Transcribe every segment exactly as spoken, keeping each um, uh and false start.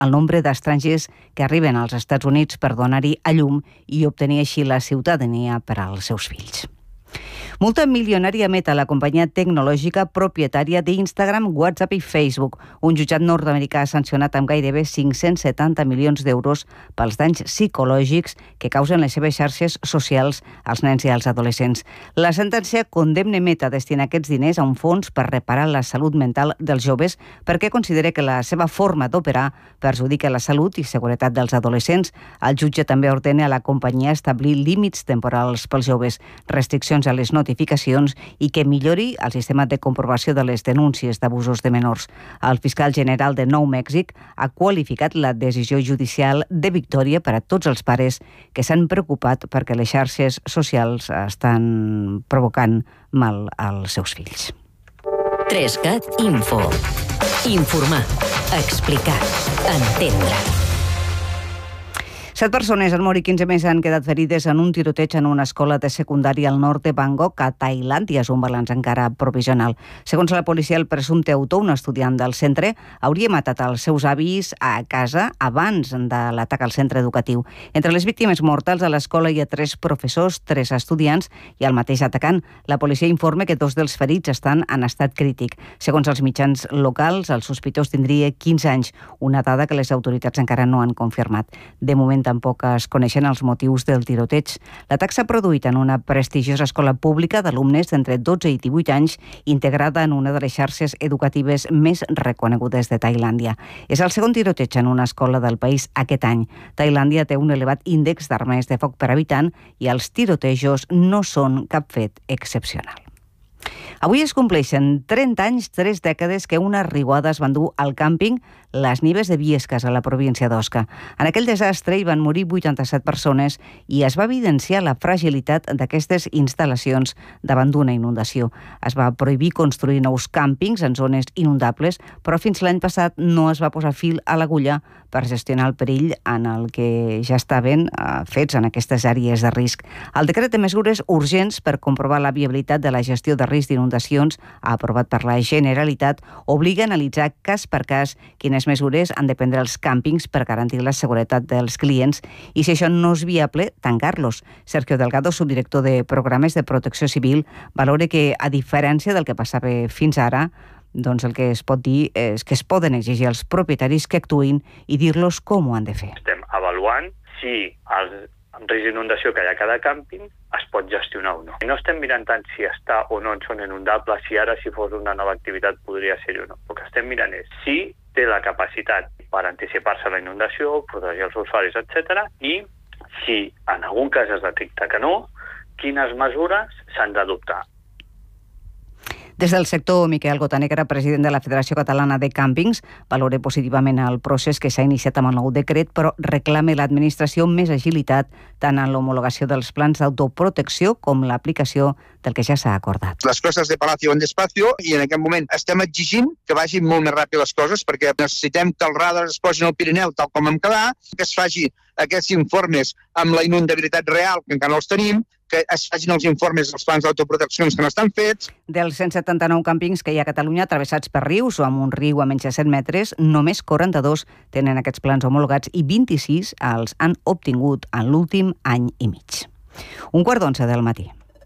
el nombre d'estrangers que arriben als Estats Units per donar-hi a llum i obtenir així la ciutadania per als seus fills. Multa milionària Meta, la companyia tecnològica propietària d'Instagram, WhatsApp i Facebook. Un jutjat nord-americà ha sancionat amb gairebé cinc-cents setanta milions d'euros pels danys psicològics que causen les seves xarxes socials als nens i als adolescents. La sentència condemna Meta a destinar aquests diners a un fons per reparar la salut mental dels joves perquè considera que la seva forma d'operar perjudica la salut i seguretat dels adolescents. El jutge també ordena a la companyia establir límits temporals pels joves, restriccions a les notificacions i que millori el sistema de comprovació de les denúncies d'abusos de menors. El fiscal general de Nou Mèxic ha qualificat la decisió judicial de victòria per a tots els pares que s'han preocupat perquè les xarxes socials estan provocant mal als seus fills. tres cat Info. Informar, explicar, entendre. Set persones han mort i quinze més han quedat ferides en un tiroteig en una escola de secundària al nord de Bangkok, a Tailàndia. És un balanç encara provisional. Segons la policia, el presumpte autor, un estudiant del centre, hauria matat els seus avis a casa abans de l'atac al centre educatiu. Entre les víctimes mortals a l'escola hi ha tres professors, tres estudiants i el mateix atacant. La policia informa que dos dels ferits estan en estat crític. Segons els mitjans locals, el sospitós tindria quinze anys, una dada que les autoritats encara no han confirmat. De moment, tampoc es coneixen els motius del tiroteig. L'atac s'ha produït en una prestigiosa escola pública d'alumnes d'entre dotze i divuit anys, integrada en una de les xarxes educatives més reconegudes de Tailàndia. És el segon tiroteig en una escola del país aquest any. Tailàndia té un elevat índex d'armes de foc per habitant i els tirotejos no són cap fet excepcional. Avui es compleixen trenta anys, tres dècades que una riuada es va endur al càmping Les Nives de Biescas, a la província d'Osca. En aquell desastre hi van morir vuitanta-set persones i es va evidenciar la fragilitat d'aquestes instal·lacions davant d'una inundació. Es va prohibir construir nous càmpings en zones inundables, però fins l'any passat no es va posar fil a l'agulla per gestionar el perill en el que ja estaven eh, fets en aquestes àrees de risc. El decret de mesures urgents per comprovar la viabilitat de la gestió de risc d'inundacions, aprovat per la Generalitat, obliga a analitzar cas per cas quines mesures han de prendre els càmpings per garantir la seguretat dels clients i, si això no és viable, tancar-los. Sergio Delgado, subdirector de Programes de Protecció Civil, valora que, a diferència del que passava fins ara, doncs el que es pot dir és que es poden exigir als propietaris que actuïn i dir-los com ho han de fer. Estem avaluant si el risc d'inundació que hi ha a cada càmping es pot gestionar o no. No estem mirant tant si està o no en zona inundable, si ara, si fos una nova activitat, podria ser-hi o no. El que estem mirant és si té la capacitat per anticipar-se a la inundació, protegir els usuaris, etcètera, i si en algun cas es detecta que no, quines mesures s'han d'adoptar. Des del sector, Miquel Gotanegra, president de la Federació Catalana de Càmpings, valora positivament el procés que s'ha iniciat amb el nou decret, però reclama l'administració més agilitat tant en l'homologació dels plans d'autoprotecció com l'aplicació del que ja s'ha acordat. Les coses de Palacio van despacio i en aquest moment estem exigint que vagin molt més ràpid les coses perquè necessitem que els radars es posin al Pirineu tal com vam quedar, que es faci aquests informes amb la inundabilitat real, que encara no els tenim, que es facin els informes dels plans d'autoproteccions que no estan fets. Dels cent setanta-nou càmpings que hi ha a Catalunya travessats per rius o amb un riu a menys de set metres, només quaranta-dos tenen aquests plans homologats i vint-i-sis els han obtingut en l'últim any i mig. Un quart d'onze del matí.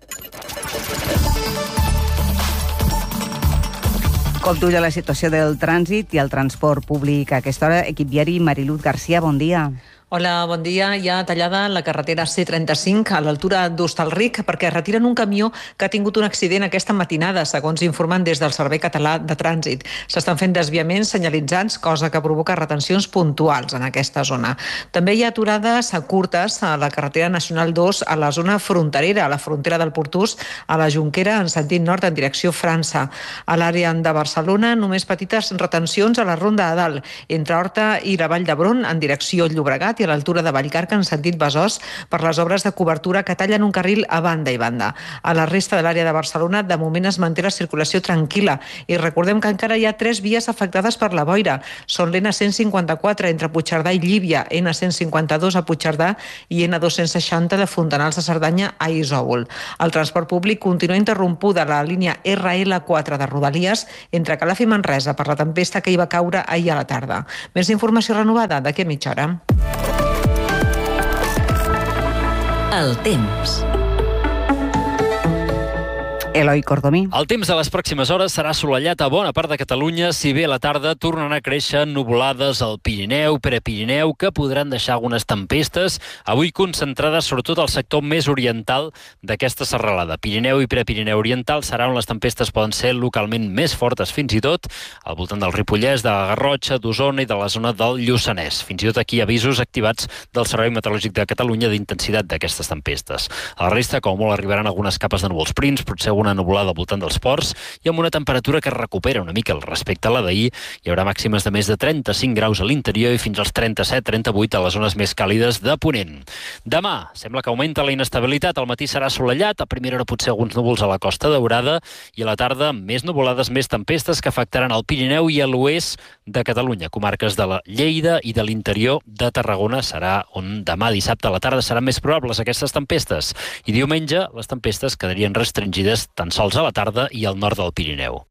Cop d'ull a la situació del trànsit i el transport públic a aquesta hora. Equip viari, Mariluz García, bon dia. Hola, bon dia. Hi ha tallada la carretera C trenta-cinc a l'altura d'Hostalric perquè retiren un camió que ha tingut un accident aquesta matinada, segons informen des del Servei Català de Trànsit. S'estan fent desviaments senyalitzats, cosa que provoca retencions puntuals en aquesta zona. També hi ha aturades curtes a la carretera Nacional dos a la zona fronterera, a la frontera del Portús, a la Jonquera en sentit nord en direcció França. A l'àrea de Barcelona, només petites retencions a la Ronda de Dalt, entre Horta i la Vall d'Hebron en direcció Llobregat i a l'altura de Vallcarca en sentit Besòs per les obres de cobertura que tallen un carril a banda i banda. A la resta de l'àrea de Barcelona, de moment es manté la circulació tranquil·la i recordem que encara hi ha tres vies afectades per la boira. Són l'N cent cinquanta-quatre entre Puigcerdà i Llívia, N cent cinquanta-dos a Puigcerdà i N dos-cents seixanta de Fontanals de Cerdanya a Isòvol. El transport públic continua interrompuda a la línia R L quatre de Rodalies entre Calaf i Manresa per la tempesta que hi va caure ahir a la tarda. Més informació renovada d'aquí a mitja hora. El temps. Eloi Cordomí. El temps de les pròximes hores serà assolellat a bona part de Catalunya, si bé a la tarda tornen a créixer nuvolades al Pirineu, Prepirineu, que podran deixar algunes tempestes, avui concentrades sobretot al sector més oriental d'aquesta serralada. Pirineu i Prepirineu oriental serà on les tempestes poden ser localment més fortes, fins i tot al voltant del Ripollès, de la Garrotxa, d'Osona i de la zona del Lluçanès. Fins i tot aquí avisos activats del Servei Meteorològic de Catalunya d'intensitat d'aquestes tempestes. A la resta, com molt, arribaran algunes capes de núvols prims, potser una nuvolada al voltant dels ports i amb una temperatura que recupera una mica el respecte a la d'ahir. Hi haurà màximes de més de trenta-cinc graus a l'interior i fins als trenta-set trenta-vuit a les zones més càlides de Ponent. Demà sembla que augmenta la inestabilitat. Al matí serà assolellat, a primera hora potser alguns núvols a la Costa Daurada i a la tarda més nuvolades, més tempestes que afectaran el Pirineu i a l'oest de Catalunya. Comarques de la Lleida i de l'interior de Tarragona serà on demà dissabte a la tarda seran més probables aquestes tempestes. I diumenge les tempestes quedarien restringides tan sols a la tarda i al nord del Pirineu.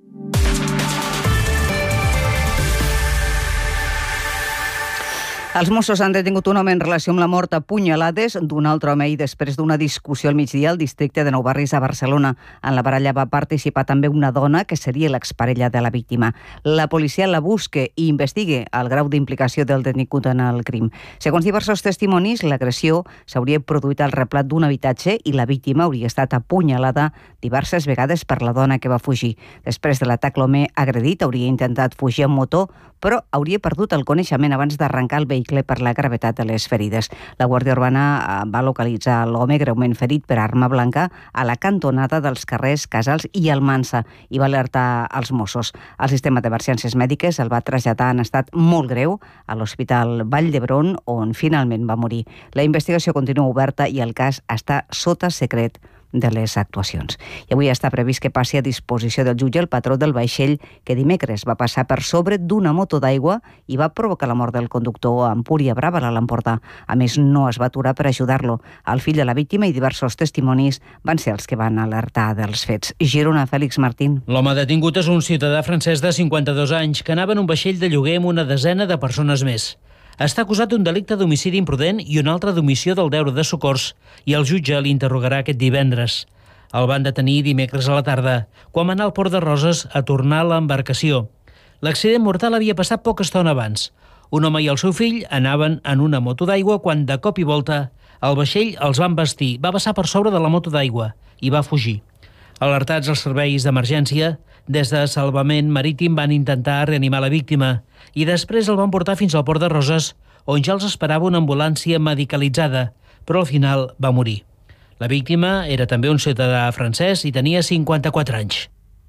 Els Mossos han detingut un home en relació amb la mort a punyalades d'un altre home i després d'una discussió al migdia al districte de Nou Barris a Barcelona. En la baralla va participar també una dona que seria l'exparella de la víctima. La policia la busca i investiga el grau d'implicació del detingut en el crim. Segons diversos testimonis, l'agressió s'hauria produït al replat d'un habitatge i la víctima hauria estat apunyalada diverses vegades per la dona que va fugir. Després de l'atac, l'home agredit hauria intentat fugir amb motor, però hauria perdut el coneixement abans d'arrencar el vehicle per la gravetat de les ferides. La Guàrdia Urbana va localitzar l'home greument ferit per arma blanca a la cantonada dels carrers Casals i Almansa i va alertar als Mossos. El sistema d'emergències mèdiques el va traslladar en estat molt greu a l'Hospital Vall d'Hebron, on finalment va morir. La investigació continua oberta i el cas està sota secret de les actuacions. I avui està previst que passi a disposició del jutge el patró del vaixell que dimecres va passar per sobre d'una moto d'aigua i va provocar la mort del conductor a Empúria Brava, a l'Empordà. A més, no es va aturar per ajudar-lo. El fill de la víctima i diversos testimonis van ser els que van alertar dels fets. Girona, Fèlix Martín. L'home detingut és un ciutadà francès de cinquanta-dos anys que anava en un vaixell de lloguer amb una desena de persones més. Està acusat d'un delicte d'homicidi imprudent i un altre d'omissió del deure de socors i el jutge l'interrogarà aquest divendres. El van detenir dimecres a la tarda, quan va anar al Port de Roses a tornar a l'embarcació. L'accident mortal havia passat poca estona abans. Un home i el seu fill anaven en una moto d'aigua quan, de cop i volta, el vaixell els va embestir, va passar per sobre de la moto d'aigua i va fugir. Alertats els serveis d'emergència, des de Salvament Marítim van intentar reanimar la víctima i després el van portar fins al Port de Roses, on ja els esperava una ambulància medicalitzada, però al final va morir. La víctima era també un ciutadà francès i tenia cinquanta-quatre anys.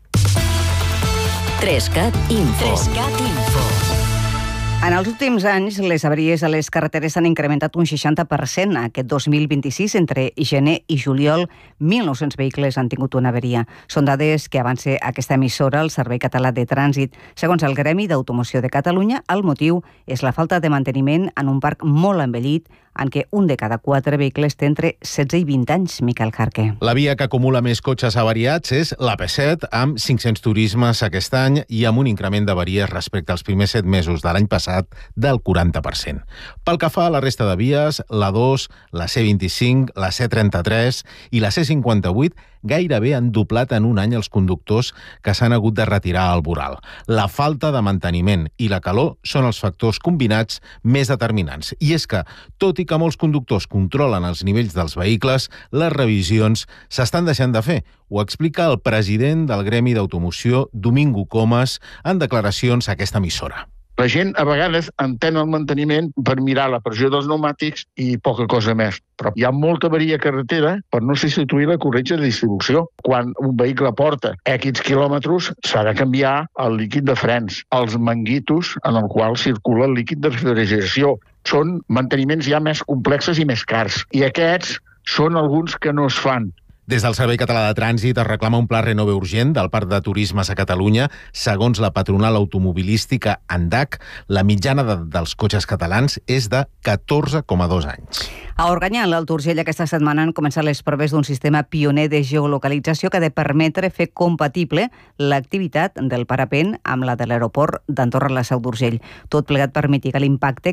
Trescat Info. Trescat Info. En els últims anys, les avaries a les carreteres s'han incrementat un seixanta per cent. Aquest dos mil vint-i-sis, entre gener i juliol, mil nou-cents vehicles han tingut una avaria. Són dades que avança aquesta emissora, el Servei Català de Trànsit. Segons el Gremi d'Automoció de Catalunya, el motiu és la falta de manteniment en un parc molt envellit, en què un de cada quatre vehicles té entre setze i vint anys, Miquel Jarque. La via que acumula més cotxes avariats és l'A P set, amb cinc-cents turismes aquest any i amb un increment d'avaries respecte als primers set mesos de l'any passat del quaranta per cent. Pel que fa a la resta de vies, l'A dos, la C vint-i-cinc, la C trenta-tres i la C cinquanta-vuit gairebé han doblat en un any els conductors que s'han hagut de retirar al voral. La falta de manteniment i la calor són els factors combinats més determinants. I és que, tot i que molts conductors controlen els nivells dels vehicles, les revisions s'estan deixant de fer. Ho explica el president del Gremi d'Automoció, Domingo Comas, en declaracions a aquesta emissora. La gent a vegades entén el manteniment per mirar la pressió dels pneumàtics i poca cosa més. Però hi ha molta avaria carretera per no substituir la corretja de distribució. Quan un vehicle porta X quilòmetres, s'ha de canviar el líquid de frens, els manguitos en el qual circula el líquid de refrigeració. són manteniments ja més complexos i més cars. I aquests són alguns que no es fan. Des del Servei Català de Trànsit es reclama un pla renove urgent del Parc de Turismes a Catalunya. Segons la patronal automobilística ANDAC, la mitjana de, dels cotxes catalans és de catorze coma dos anys. A Organyà, a l'Alt Urgell, aquesta setmana han començat les proves d'un sistema pioner de geolocalització que ha de permetre fer compatible l'activitat del parapent amb la de l'aeroport d'Andorra a la Seu d'Urgell. Tot plegat per mitigar l'impacte